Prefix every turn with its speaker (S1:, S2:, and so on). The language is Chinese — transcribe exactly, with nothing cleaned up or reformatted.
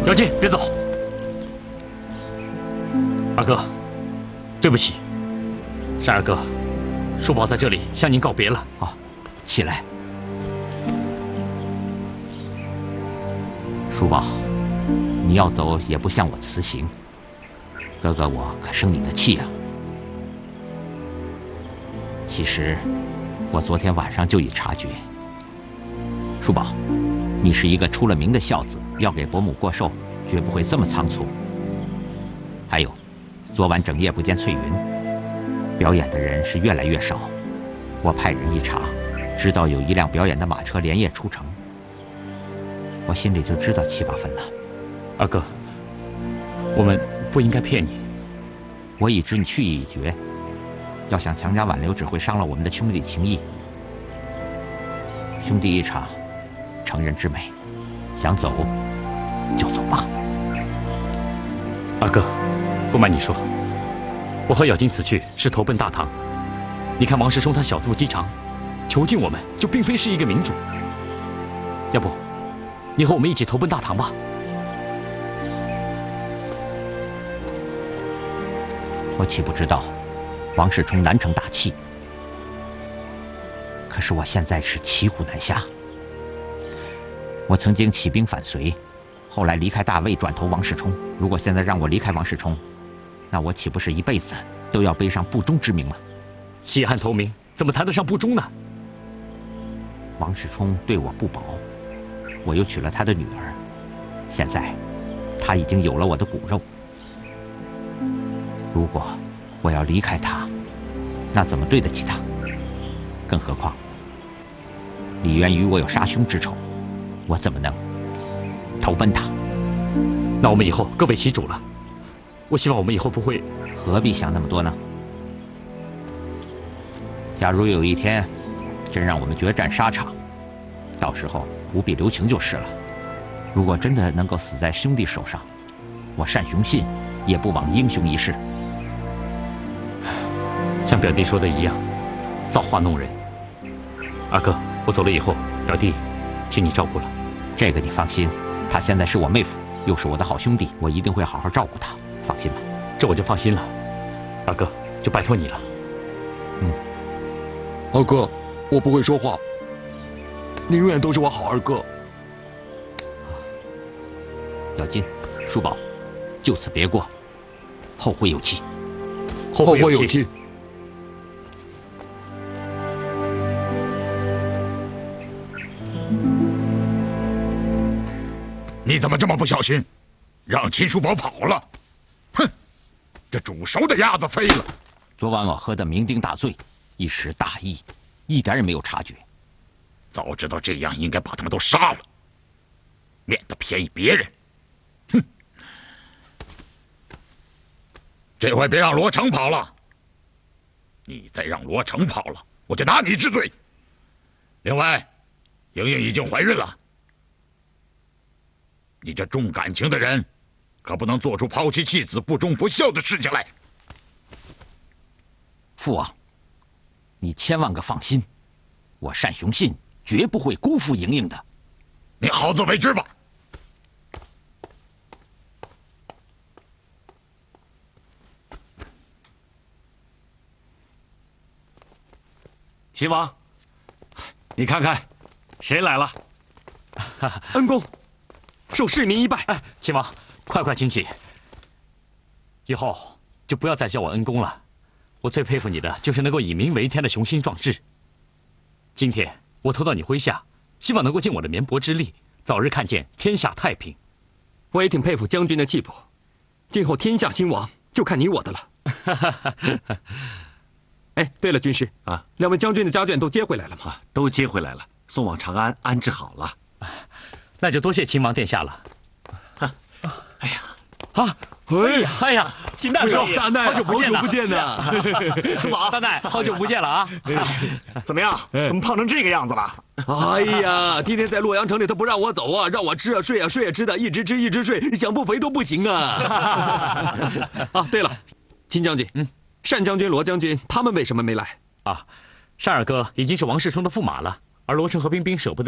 S1: 姚金，别走！二哥，对不起。单二哥，叔宝在这里向您告别了。
S2: 哦，起来。叔宝，你要走也不向我辞行，哥哥我可生你的气啊。其实，我昨天晚上就已察觉。叔宝，你是一个出了名的孝子，要给伯母过寿，绝不会这么仓促。还有，昨晚整夜不见翠云，表演的人是越来越少。我派人一查，知道有一辆表演的马车连夜出城，我心里就知道七八分了。
S1: 二哥，我们不应该骗你。
S2: 我已知你去意已决，要想强加挽留，只会伤了我们的兄弟情谊。兄弟一场，成人之美，想走就走吧。
S1: 二哥，不瞒你说，我和咬金此去是投奔大唐。你看王世充他小肚鸡肠，囚禁我们就并非是一个明主。要不，你和我们一起投奔大唐吧？
S2: 我岂不知道王世充难成大器？可是我现在是骑虎难下。我曾经起兵反隋，后来离开大魏，转投王世充。如果现在让我离开王世充，那我岂不是一辈子都要背上不忠之名吗？
S1: 弃暗投明，怎么谈得上不忠呢？
S2: 王世充对我不薄，我又娶了他的女儿，现在他已经有了我的骨肉。如果我要离开他，那怎么对得起他？更何况李渊与我有杀兄之仇，我怎么能投奔他？
S1: 那我们以后各为其主了。我希望我们以后不会……
S2: 何必想那么多呢？假如有一天真让我们决战沙场，到时候不必留情就是了。如果真的能够死在兄弟手上，我单雄信也不枉英雄一世。
S1: 像表弟说的一样，造化弄人。二哥，我走了以后，表弟，请你照顾了。
S2: 这个你放心，他现在是我妹夫，又是我的好兄弟，我一定会好好照顾他，放心吧。
S1: 这我就放心了。二哥，就拜托你了。
S2: 嗯，
S3: 二哥，我不会说话，你永远都是我好二哥。
S2: 咬金、叔宝，就此别过，后会有期。
S1: 后会有期。
S4: 你怎么这么不小心，让秦叔宝跑了？哼，这煮熟的鸭子飞了。
S2: 昨晚我喝得酩酊大醉，一时大意，一点也没有察觉。
S4: 早知道这样，应该把他们都杀了，免得便宜别人。哼，这回别让罗成跑了。你再让罗成跑了，我就拿你治罪。另外，莹莹已经怀孕了。你这重感情的人，可不能做出抛弃妻子、不忠不孝的事情来。
S2: 父王，你千万个放心，我单雄信绝不会辜负莹莹的。
S4: 你好自为之吧。
S5: 秦王，你看看，谁来了？
S3: 恩公。受市民一拜。
S1: 哎，秦王，快快请起。以后就不要再叫我恩公了。我最佩服你的就是能够以民为天的雄心壮志。今天我投到你麾下，希望能够尽我的绵薄之力，早日看见天下太平。
S3: 我也挺佩服将军的气魄。今后天下兴亡就看你我的了。哎，对了，军师啊，两位将军的家眷都接回来了吗？
S5: 啊，都接回来了，送往长安安置好了。
S1: 那就多谢秦王殿下了。
S5: 啊，哎呀，
S1: 啊，哎呀，哎呀，秦大叔，
S3: 大奈，
S1: 好久不见
S3: 好久不见呐！
S6: 叔宝，
S1: 大奈，好久不见了啊！
S6: 怎么样？怎么胖成这个样子了？
S3: 哎呀，天天在洛阳城里，他不让我走啊，让我吃啊睡啊睡啊吃的，一直吃一直睡，想不肥都不行啊！啊，对了，秦将军，嗯，单将军、罗将军他们为什么没来？
S1: 啊，单二哥已经是王世充的驸马了，而罗成和冰冰舍不得。